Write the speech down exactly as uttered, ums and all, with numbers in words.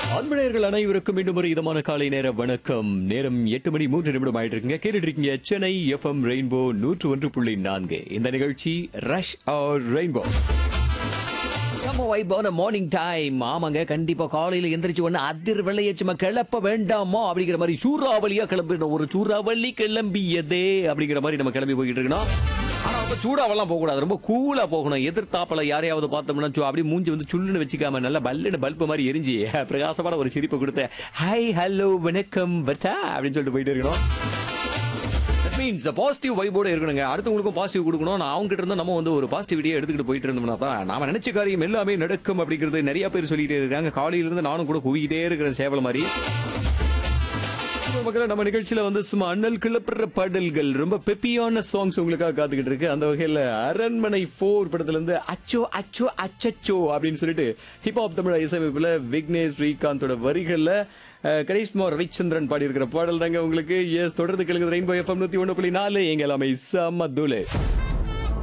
அன்பழகர்கள் அனைவருக்கும் மீண்டும் ஒரு இதமான காலை நேர வணக்கம். நேரம் எட்டு மணி மூன்று நிமிடம் ஆயிட்டு இருக்குங்க. கேட்டுட்டு இருக்கீங்க சென்னை எஃப்எம் ரெயின்போ நூற்று ஒன்று புள்ளி நான்கு. இந்த நிகழ்ச்சி ரஷ் ஆர் ரெயின்போ. நம்ம வைபான மார்னிங் டைம். ஆமாங்க, கண்டிப்பா காலையில எந்திரிச்சு ஒண்ணு அதிர் வெள்ளைய சும்மா கிளப்ப வேண்டாமா அப்படிங்கிற மாதிரி சூறாவளியா கிளம்பிடணும். ஒரு சூறாவளி கிளம்பியதே அப்படிங்கிற மாதிரி நம்ம கிளம்பி போய்கிட்டு இருக்கணும். ஆனா ரொம்ப சூடாவெல்லாம் போக கூடாது, ரொம்ப கூலா போகணும். எதிர்த்தாப்பல யாரையாவது பார்த்தோம்னா அப்படி மூஞ்சி வந்து சுள்ளுன்னு வச்சுக்காம நல்லா பல்லுன்னு பல்பு மாதிரி எரிஞ்சு பிரகாசமான ஒரு சிரிப்பை கொடுத்த ஹை ஹலோ வணக்கம் பட்டா அப்படின்னு சொல்லிட்டு போயிட்டு இருக்கணும். மீன்ஸ் பாசிட்டிவ் வைபோட இருக்கணுங்க. அடுத்தவங்களுக்கும் பாசிட்டிவ் கொடுக்கணும். நான் அவங்க கிட்ட இருந்தா நம்ம வந்து ஒரு பாசிட்டிவிட்டியை எடுத்துக்கிட்டு போயிட்டு இருந்தோம்னா தான் நாம நினைச்ச காரியம் எல்லாமே நடக்கும் அப்படிங்கிறது நிறைய பேர் சொல்லிட்டே இருக்காங்க. காலையில இருந்து நானும் கூட குவிக்கிட்டே இருக்கிறேன் சேவல மாதிரி. மக்களை நம்ம நிகழ்ச்சியில வந்து சும்மா அண்ணல் கிளப்புற பாடல்கள், ரொம்ப பெப்பியான சாங்ஸ் உங்களுக்காக காத்துக்கிட்டு இருக்கு. அந்த வகையில அரண்மனை போர் படத்துல இருந்து அச்சோ அச்சோ அச்சச்சோ அப்படின்னு சொல்லிட்டு ஹிப்ஹாப் தமிழ் இசையமைப்புல விக்னேஷ் ஸ்ரீகாந்தோட வரிகள்ல கரிஷ்மா ரவிச்சந்திரன் பாடி இருக்கிற பாடல் தாங்க உங்களுக்கு. எஸ், தொடர்ந்து கேளுங்க ரெயின்போ எஃப்எம் நூத்தி ஒண்ணு புள்ளி நாலு. எங்க எல்லாமே சமதுலே.